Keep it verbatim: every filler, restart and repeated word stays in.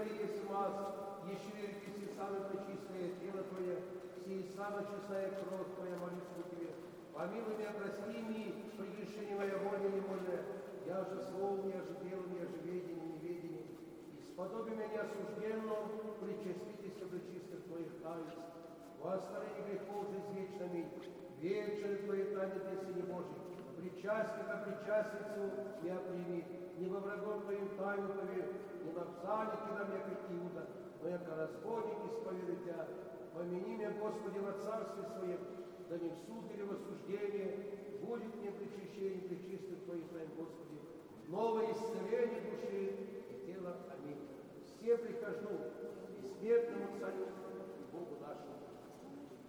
есть маз, еще верите все самое пречистое тело Твое, все самая честная кровь Твоя, молюсь у Тебе. Помилуй меня, прости мне, прегрешение моя воля невольная, я же словом, я же делом, я же ведением, неведением. И сподоби меня осужденного, причаститесь пречистых Твоих таинств. Во оставлении грехов же извечными, вечеры Твои тайны для Сыне Божий, причастника, причастницу не прими, не во врагом Твоим тайну повер, не во псалнике нам, яко Иуда, но яко разбойник исповеду Тебя. Помяни меня, Господи, во Царстве Своем, да не в суд или в осуждение, будет мне причащение пречистых Твоих, Твоим, Господи, новое исцеление души и тела. Аминь. Все прихожу и смертному царю